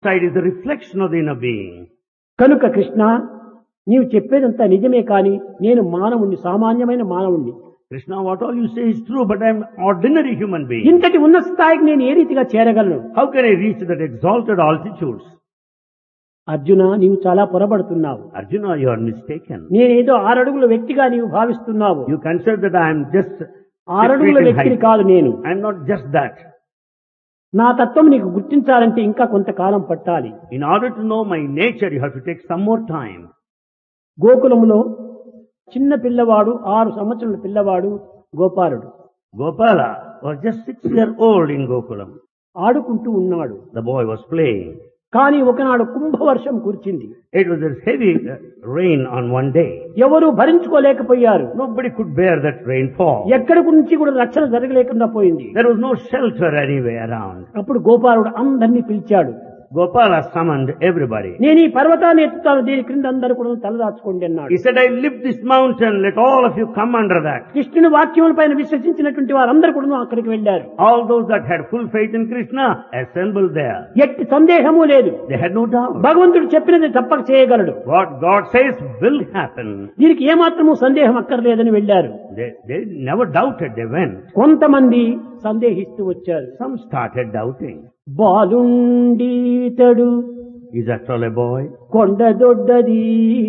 Outside is the reflection of the inner being. కనుక కృష్ణ నీవు చెప్పేదంతా నిజమే కాని నేను మానవుణ్ణి, సామాన్యమైన మానవుణ్ణి. Krishna, what all you say is true, but I am ordinary human being. ఇంతటి ఉన్నత స్థాయికి నేను ఏ రీతిగా చేరగలను? How can I reach that exalted altitudes? Arjuna, నీవు చాలా పొరబడుతున్నావు. Arjuna, you are mistaken. నేనేదో 6 అడుగుల వ్యక్తిగా నీవు భావిస్తున్నావు. You consider that I am just 6 అడుగుల 6 feet in వ్యక్తిని height. కాదు నేను. I am not just that. నా తత్వం నీకు గుర్తించాలంటే ఇంకా కొంతకాలం పట్టాలి. In order to know my nature, you have to take some more time. గోకులంలో చిన్న పిల్లవాడు, 6 సంవత్సరాల పిల్లవాడు గోపాలుడు Gopala was just 6-year-old in Gokulam. ఆడుకుంటూ ఉన్నాడు. The boy was playing. కానీ ఒకనాడు కుంభవర్షం కురిచింది. It was a heavy rain on one day. ఎవరు భరించుకోలేకపోయారు. Nobody could bear that rainfall. ఎక్కడి నుంచి కూడా రక్షణ జరగలేకుండా పోయింది. There was no shelter anywhere around. అప్పుడు గోపాలుడు అందరినీ పిలిచాడు. Gopala summoned everybody. నేను ఈ పర్వతాన్ని ఎత్తుతాను, దీని క్రింద అందరూ కూడా తలదాచుకోండి అన్నాడు. He said, I lift this mountain, let all of you come under that. కృష్ణుని వాక్యముల పైన విశ్వసించినటువంటి వారందరూ కూడా అక్కడికి వెళ్లారు. All those that had full faith in Krishna assembled there. ఎట్టి సందేహము లేదు. They had no doubt. భగవంతుడు చెప్పినది తప్పక చేయగలడు. What God says will happen. దీనికి ఏమాత్రము సందేహం అక్కర్లేదని వెళ్లారు. They never doubted, they went. కొంతమంది సందేహిస్తూ వచ్చారు. Some started doubting. బాలుండీతడు Is after all a boy? కొండ దొడ్డది,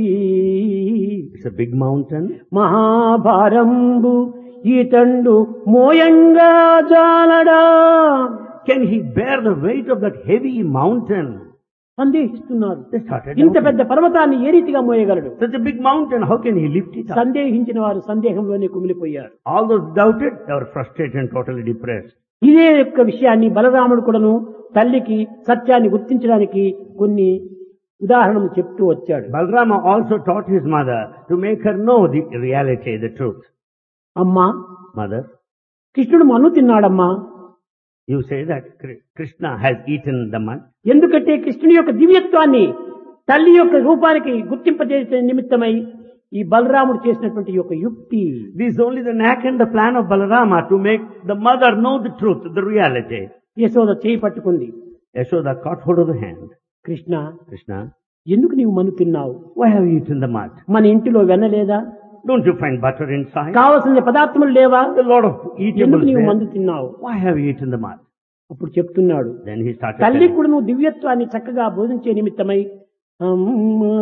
It's a big mountain. మహాభారంబు ఈతండు మోయంగా జాలడా. Can he bear the weight of that heavy mountain? సందేహిస్తున్నారు. They started ఇంత doubting. పెద్ద పర్వతాన్ని ఏ రీతిగా మోయగలడు? Such a big mountain, how can he lift it up? సందేహించిన వారు సందేహంలోనే కుమిలిపోయారు. All those doubted, they were frustrated and totally depressed. ఇదే యొక్క విషయాన్ని బలరాముడు కూడాను తల్లికి సత్యాన్ని గుర్తించడానికి కొన్ని ఉదాహరణలు చెప్తూ వచ్చాడు. Balarama also taught his mother to make her know the reality, the truth. అమ్మా, Mother, కృష్ణుడు మన్ను తిన్నాడమ్మా. you say that Krishna has eaten the mud. ఎందుకంటే కృష్ణుని యొక్క దివ్యత్వాన్ని తల్లి యొక్క రూపానికి గుర్తింపజేసే నిమిత్తమై ఈ బలరాముడు చేసినటువంటి యొక్క యుక్తి. This is only the knack and the plan of Balarama to make the mother know the truth, the reality. Yashoda చేయి పట్టుకుంది. Yashoda caught hold of the hand. Krishna, Krishna, ఎందుకు నీవు మన్ను తిన్నావు? why have you eaten the mud? మన ఇంటిలో వెన్న లేదా? Don't you find butter inside? కావలసిన పదార్థములు లేవా? A lot of eatables ఎందుకు నీవు there. మందు తిన్నావు? Why have you eaten the mud? అప్పుడు చెప్తున్నాడు, Then he started తల్లి telling. కూడా నువ్వు దివ్యత్వాన్ని చక్కగా బోధించే నిమిత్తమై అమ్మా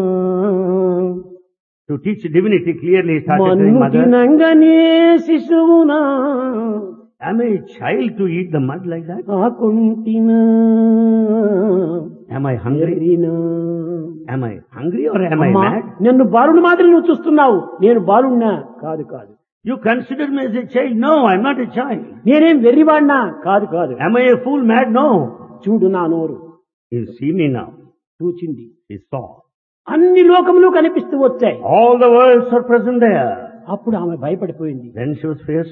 To teach divinity clearly, he started telling మన్ను mother, తినంగనే శిశువునా am I a child to eat the mud like that? ఆకుంటినా Am I hungry? ఎర్రినా. Am I hungry or am I అమ్మా, mad? నన్ను బాలుడి మాదిరి నువ్వు చూస్తున్నావు. నేను బాలుడినా? కాదు కాదు. You consider me as a child? No, I'm not a child. నేనేం వెర్రివాడినా? కాదు కాదు. Am I a fool, mad? No. చూడు నా నోరు. You see me now. చూచింది. He saw. అన్ని లోకములు కనిపిస్తూ వచ్చాయి. All the worlds are present there. అప్పుడు ఆమె భయపడిపోయింది. Then she was fierce.